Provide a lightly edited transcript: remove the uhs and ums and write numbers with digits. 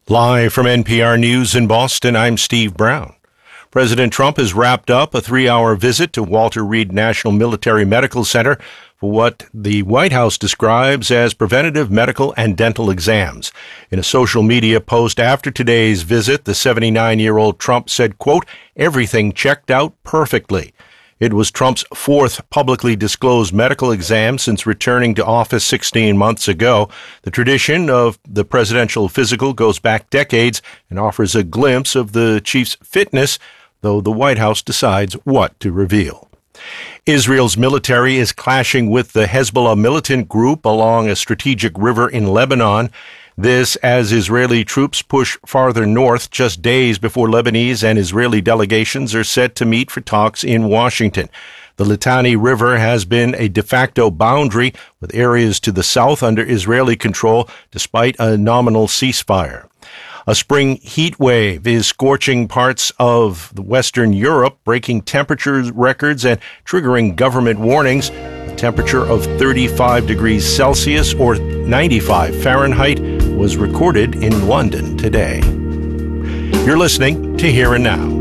Live from NPR News in Boston, I'm Steve Brown. President Trump has wrapped up a 3-hour visit to Walter Reed National Military Medical Center for what the White House describes as preventative medical and dental exams. In a social media post after today's visit, the 79-year-old Trump said, quote, "Everything checked out perfectly." It was Trump's fourth publicly disclosed medical exam since returning to office 16 months ago. The tradition of the presidential physical goes back decades and offers a glimpse of the chief's fitness, though the White House decides what to reveal. Israel's military is clashing with the Hezbollah militant group along a strategic river in Lebanon. This as Israeli troops push farther north just days before Lebanese and Israeli delegations are set to meet for talks in Washington. The Litani River has been a de facto boundary with areas to the south under Israeli control despite a nominal ceasefire. A spring heat wave is scorching parts of Western Europe, breaking temperature records and triggering government warnings. A temperature of 35 degrees Celsius or 95 Fahrenheit was recorded in London today. You're listening to Here and Now.